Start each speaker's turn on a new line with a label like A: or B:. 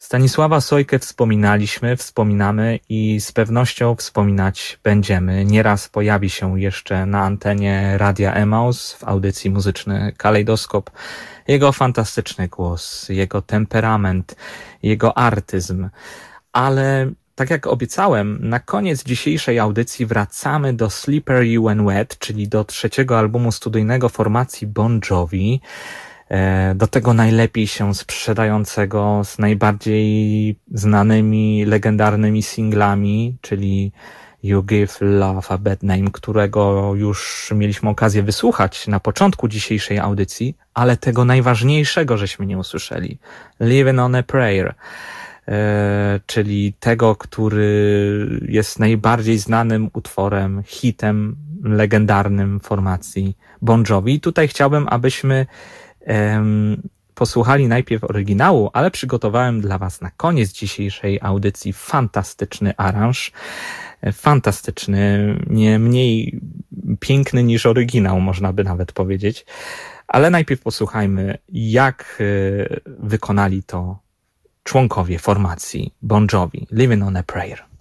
A: Stanisława Sojkę wspominamy i z pewnością wspominać będziemy. Nieraz pojawi się jeszcze na antenie Radia Emaus w audycji Muzyczny Kalejdoskop. Jego fantastyczny głos, jego temperament, jego artyzm. Ale tak jak obiecałem, na koniec dzisiejszej audycji wracamy do Slippery When Wet, czyli do trzeciego albumu studyjnego formacji Bon Jovi. Do tego najlepiej się sprzedającego z najbardziej znanymi, legendarnymi singlami, czyli You Give Love a Bad Name, którego już mieliśmy okazję wysłuchać na początku dzisiejszej audycji, ale tego najważniejszego żeśmy nie usłyszeli. Living on a Prayer, czyli tego, który jest najbardziej znanym utworem, hitem legendarnym formacji Bon Jovi. I tutaj chciałbym, abyśmy posłuchali najpierw oryginału, ale przygotowałem dla was na koniec dzisiejszej audycji fantastyczny aranż. Fantastyczny, nie mniej piękny niż oryginał, można by nawet powiedzieć. Ale najpierw posłuchajmy, jak wykonali to członkowie formacji Bon Jovi. Living on a Prayer.